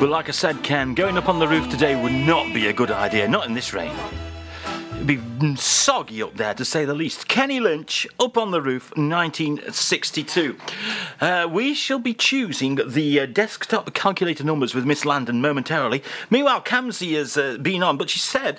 But like I said, Ken, going up on the roof today would not be a good idea, not in this rain. It'd be soggy up there, to say the least. Kenny Lynch, Up on the Roof, 1962. We shall be choosing the desktop calculator numbers with Miss Landon momentarily. Meanwhile, Kamsi has been on, but she said,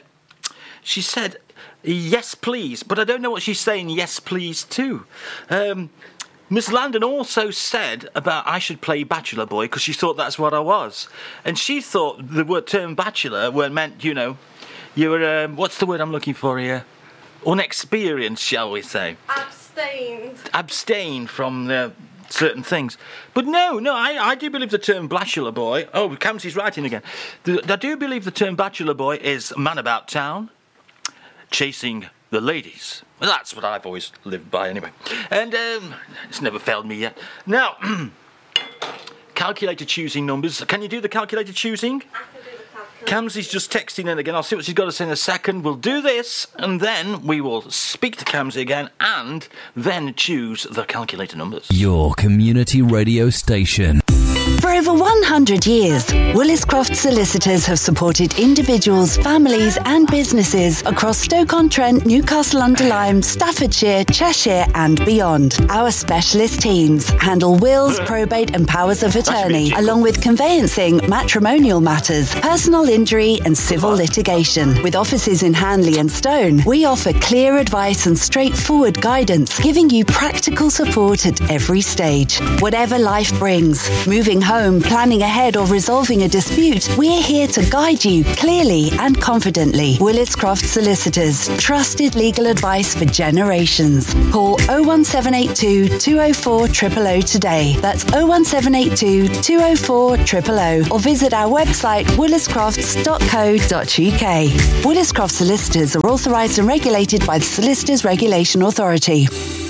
yes, please. But I don't know what she's saying yes, please, to. Miss Landon also said about I should play Bachelor Boy because she thought that's what I was. And she thought the word term bachelor meant, you know, you were, what's the word I'm looking for here? Unexperienced, shall we say. Abstained from certain things. But no, I do believe the term Bachelor Boy, oh, Kamsi's writing again. I do believe the term Bachelor Boy is man about town, chasing the ladies. Well, that's what I've always lived by anyway. And it's never failed me yet. Now, calculator choosing numbers. Can you do the calculator choosing? I can do the calculator. Kamsi's just texting in again. I'll see what she's got to say in a second. We'll do this, and then we will speak to Kamsi again, and then choose the calculator numbers. Your community radio station. For over 100 years, Williscroft Solicitors have supported individuals, families and businesses across Stoke-on-Trent, Newcastle-under-Lyme, Staffordshire, Cheshire and beyond. Our specialist teams handle wills, probate and powers of attorney, along with conveyancing, matrimonial matters, personal injury and civil litigation. With offices in Hanley and Stone, we offer clear advice and straightforward guidance, giving you practical support at every stage. Whatever life brings, moving home, planning ahead or resolving a dispute, we're here to guide you clearly and confidently. Williscroft Solicitors, trusted legal advice for generations. Call 01782 204 000 today. That's 01782 204 000 or visit our website williscrofts.co.uk. Williscroft Solicitors are authorised and regulated by the Solicitors Regulation Authority.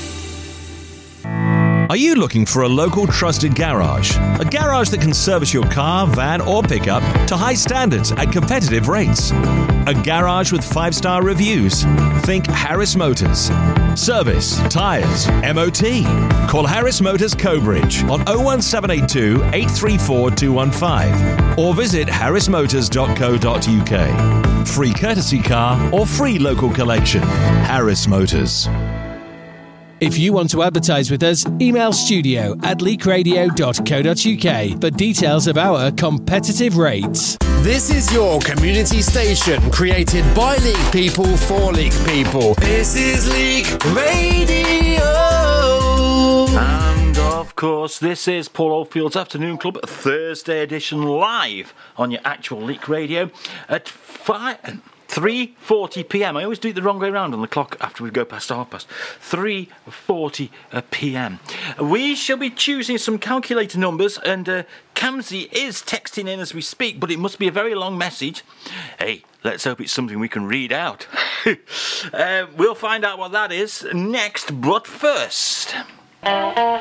Are you looking for a local trusted garage? A garage that can service your car, van or pickup to high standards at competitive rates. A garage with 5-star reviews. Think Harris Motors. Service, tyres, MOT. Call Harris Motors Cobridge on 01782 834 215 or visit harrismotors.co.uk. Free courtesy car or free local collection. Harris Motors. If you want to advertise with us, email studio@leakradio.co.uk for details of our competitive rates. This is your community station, created by League people for League people. This is League Radio. And of course, this is Paul Oldfield's Afternoon Club, Thursday edition, live on your actual League Radio at 3:40 p.m. I always do it the wrong way around on the clock after we go past 3:40 p.m. We shall be choosing some calculator numbers, and Kamsi is texting in as we speak, but it must be a very long message. Hey, let's hope it's something we can read out. We'll find out what that is next, but first...